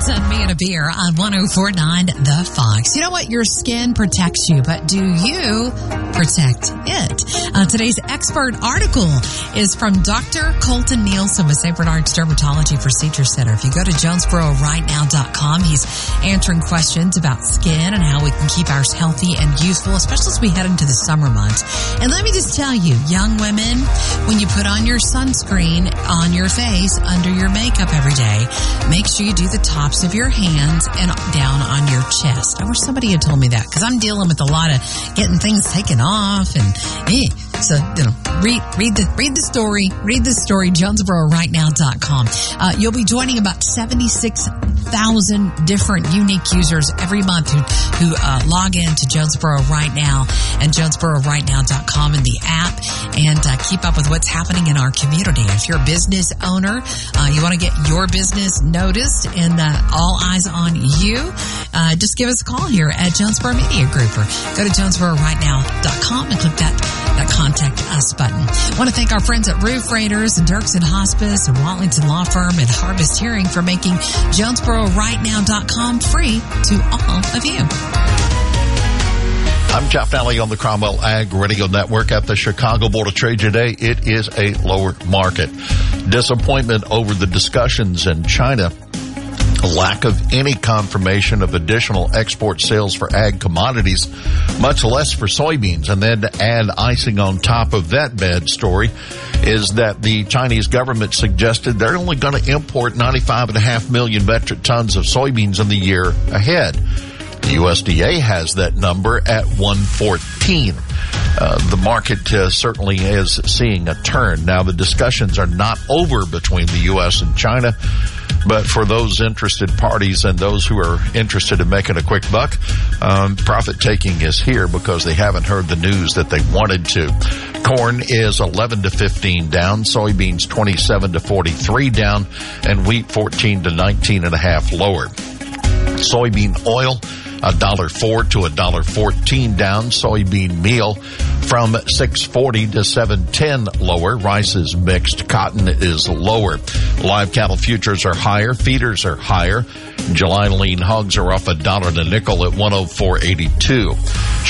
and Me and a Beer on 104.9 The Fox. You know what? Your skin protects you, but do you protect it? Today's expert article is from Dr. Colton Nielsen with St. Bernard's Dermatology Procedure Center. If you go to JonesboroRightNow.com, he's answering questions about skin and how we can keep ours healthy and youthful, especially as we head into the summer months. And let me just tell you, young women, when you put on your sunscreen on your face under your makeup every day, make sure you do the tops of your hands and down on your chest. I wish somebody had told me that, because I'm dealing with a lot of getting things taken off and so, read the story, JonesboroRightNow.com. You'll be joining about 76,000 different unique users every month who log in to Jonesboro Right Now and JonesboroRightNow.com in the app and keep up with what's happening in our community. If you're a business owner, you want to get your business noticed and all eyes on you, just give us a call here at Jonesboro Media Group or go to JonesboroRightNow.com and click that Contact Us button. I want to thank our friends at Roof Raiders and Dirksen Hospice and Watlington Law Firm and Harvest Hearing for making JonesboroRightNow.com free to all of you. I'm Jeff Nally on the Cromwell Ag Radio Network. At the Chicago Board of Trade today, it is a lower market. Disappointment over the discussions in China. A lack of any confirmation of additional export sales for ag commodities, much less for soybeans. And then to add icing on top of that bad story is that the Chinese government suggested they're only going to import 95.5 million metric tons of soybeans in the year ahead. The USDA has that number at 114. The market certainly is seeing a turn. Now, the discussions are not over between the U.S. and China, but for those interested parties and those who are interested in making a quick buck, profit taking is here because they haven't heard the news that they wanted to. Corn is 11 to 15 down, soybeans 27 to 43 down, and wheat 14 to 19.5 lower. Soybean oil $1.04 to $1.14 down. Soybean meal from $6.40 to $7.10 lower. Rice is mixed. Cotton is lower. Live cattle futures are higher. Feeders are higher. July lean hogs are up $1 and a nickel at 104.82.